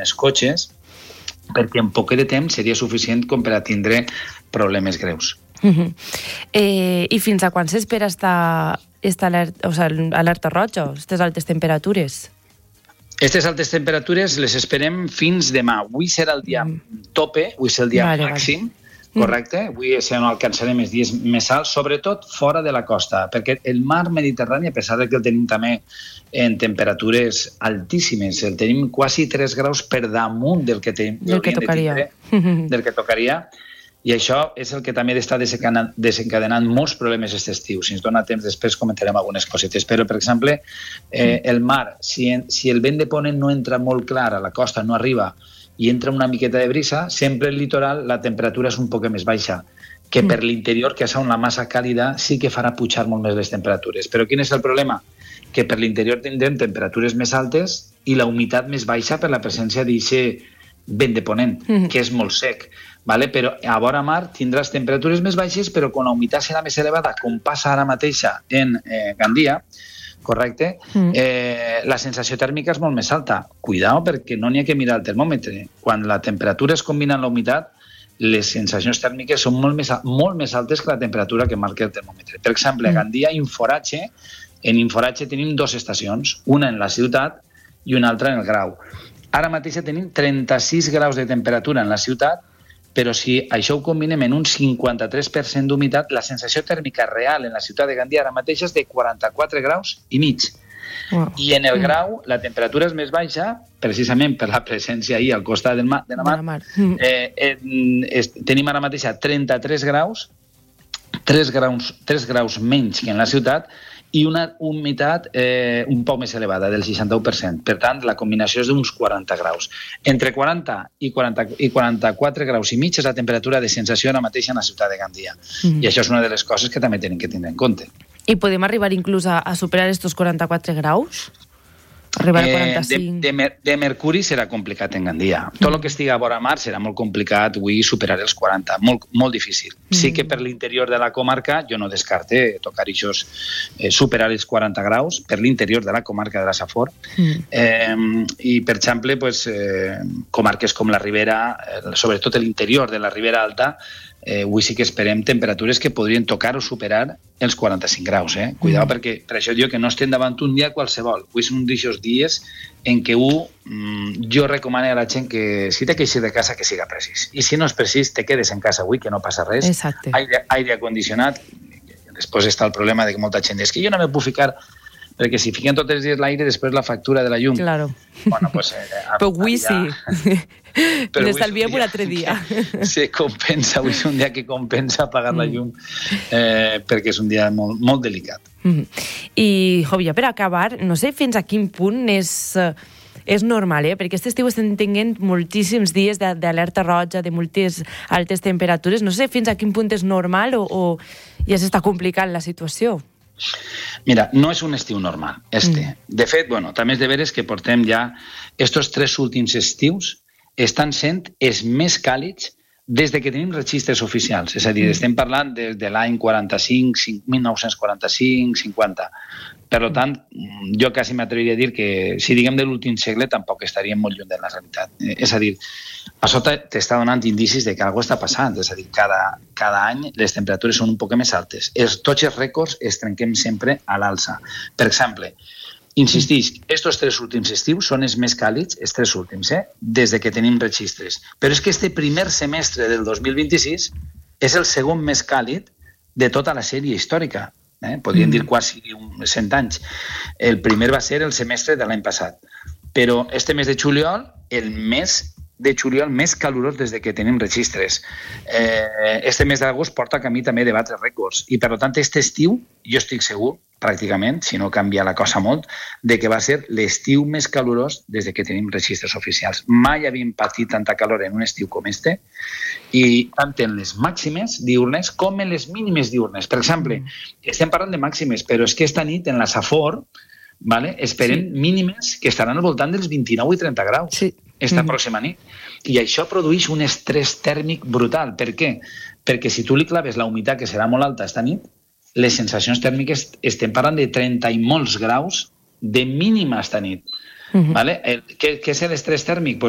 els cotxes, perquè en poc de temps seria suficient com per a tindre problemes greus. I fins a quan s'espera esta alerta roja, aquestes altes temperatures? Aquestes altes temperatures les esperem fins demà. Avui serà el dia tope, avui serà el dia màxim, correcte? Avui no alcançarem els dies més alts, sobretot fora de la costa, perquè el mar Mediterrani, a pesar de que el tenim també en temperatures altíssimes, el tenim quasi 3 graus per damunt del que tocaria, i això és el que també està desencadenant molts problemes aquest estiu. Si ens dona temps, després comentarem algunes cosetes. Però, per exemple, el mar, si el vent de ponent no entra molt clar a la costa, no arriba, i entra una miqueta de brisa, sempre al litoral la temperatura és un poc més baixa, que per l'interior, que és on la massa càlida, sí que farà pujar molt més les temperatures. Però quin és el problema? Que per l'interior tindrem temperatures més altes i la humitat més baixa per la presència d'aquest vent de ponent, que és molt sec. Però a vora mar tindràs temperatures més baixes, però quan la humitat serà més elevada, com passa ara mateixa en Gandia, correcte, la sensació tèrmica és molt més alta. Cuidao, perquè no n'hi ha que mirar el termòmetre. Quan la temperatura es combina amb la humitat, les sensacions tèrmiques són molt més altes que la temperatura que marca el termòmetre. Per exemple, a Gandia, en Inforatge tenim 2 estacions, una en la ciutat i una altra en el Grau. Ara mateix tenim 36 graus de temperatura en la ciutat, però si això ho combinem en un 53% d'humitat, la sensació tèrmica real en la ciutat de Gandia ara mateix és de 44 graus i mig. I en el Grau la temperatura és més baixa, precisament per la presència ahir al costat de la mar. Tenim ara mateix 33 graus, 3 graus menys que en la ciutat, i una humitat un poc més elevada, del 61%. Per tant, la combinació és d'uns 40 graus. Entre 40 i 44 graus i mig és la temperatura de sensació ara mateix en la ciutat de Gandia. I això és una de les coses que també tenim que tindre en compte. I podem arribar inclús a superar estos 44 graus? Arribar a 45? De mercuri serà complicat en Gandia. Tot el que estigui a vora mar serà molt complicat avui superar els 40, molt difícil. Sí que per l'interior de la comarca jo no descarte tocar eixos, superar els 40 graus per l'interior de la comarca de la Safor. I, per exemple, comarques com la Ribera, sobretot l'interior de la Ribera Alta, avui sí que esperem temperatures que podrien tocar o superar els 45 graus. Cuidao, perquè per això diu que no estem davant un dia qualsevol. Avui és un d'aquests dies en què jo recomano a la gent que si té que eixir de casa que siga precís. I si no és precís, te quedes en casa avui, que no passa res. Exacte. Aire acondicionat. Després està el problema de que molta gent és que jo no me puc ficar, perquè si fiquen tots els dies l'aire, després la factura de la llum. Claro. Bueno, pues... Però avui sí. L'estalviem un altre dia. Se compensa, avui és un dia que compensa pagar la llum, perquè és un dia molt delicat. I, Javier, per acabar, no sé fins a quin punt és normal, perquè aquest estiu estem tenint moltíssims dies d'alerta roja, de moltes altes temperatures. No sé fins a quin punt és normal o ja s'està complicant la situació. Mira, no és un estiu normal, De fet, també és de veres que portem ja estos 3 últims estius estan sent els més càlids des que tenim registres oficials. És a dir, estem parlant des de l'any 45, 1945-50. Per tant, jo quasi m'atreviria a dir que si diguem de l'últim segle tampoc estaríem molt lluny de la realitat. És a dir, això t'està donant indicis de que alguna cosa està passant. És a dir, cada any les temperatures són un poc més altes. Tots els rècords es trenquem sempre a l'alça. Per exemple, insistix, estos 3 últims estius són els més càlids, els 3 últims, des que tenim registres. Però és que este primer semestre del 2026 és el segon més càlid de tota la sèrie històrica. Podríem dir quasi 100 anys. El primer va ser el semestre de l'any passat. Però este mes de juliol, el mes de juliol més calorós des que tenim registres. Este mes d'agost porta camí també de batre rècords. I, per tant, este estiu, jo estic segur, pràcticament, si no canvia la cosa molt, de que va ser l'estiu més calorós des que tenim registres oficials. Mai havíem patit tanta calor en un estiu com este, i tant en les màximes diurnes com en les mínimes diurnes. Per exemple, estem parlant de màximes, però és que esta nit en la Safor esperem mínimes que estaran al voltant dels 29 i 30 graus esta pròxima nit. I això produeix un estrès tèrmic brutal. Per què? Perquè si tu li claves la humitat, que serà molt alta esta nit, les sensacions tèrmiques estem parlant de 30 i molts graus de mínima esta nit. Què és l'estrès tèrmic?